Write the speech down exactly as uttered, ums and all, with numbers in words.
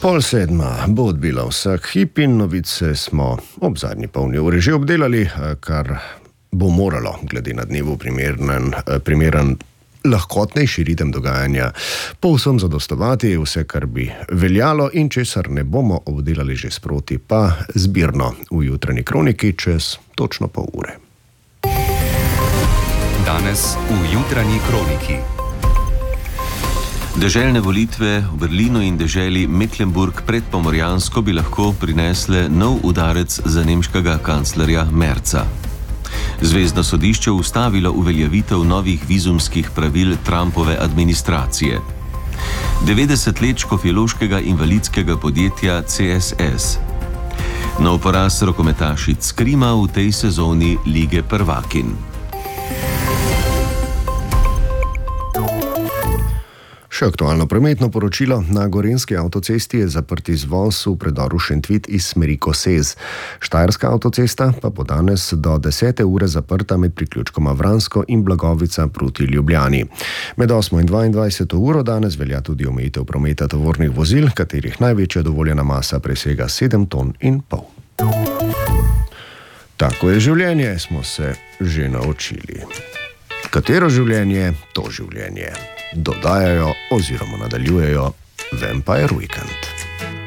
Pol sedma bo odbila vsak hip in novice smo ob zadnji polni uri že obdelali, kar bo moralo, glede na dnevu primeren, primeren lahkotnejši ritem dogajanja, povsem zadostovati. Vse, kar bi veljalo in česar ne bomo obdelali že sproti, pa zbirno v jutranji kroniki čez točno pol ure. Danes v jutranji kroniki. Deželne volitve v Berlinu in deželi Mecklenburg predpomorjansko bi lahko prinesle nov udarec za nemškega kanclerja Merza. Zvezno sodišče ustavilo uveljavitev novih vizumskih pravil Trumpove administracije. devetdeset let škofjeloškega invalidskega podjetja C S S. Nov poraz rokometašic Krima v tej sezoni Lige prvakinj. Še aktualno prometno poročilo. Na gorenjski avtocesti je zaprt izvoz v predoru Šentvid iz smeri Kosez. Štajerska avtocesta pa bo danes do desete ure zaprta med priključkoma Vransko in Blagovica proti Ljubljani. Med osmo in dvaindvajseto uro danes velja tudi omejitev prometa tovornih vozil, katerih največja dovoljena masa presega sedem ton in pol. Tako je življenje, smo se že naučili. Katero življenje, to življenje. Dodajajo oziroma nadaljujejo Vampire Weekend.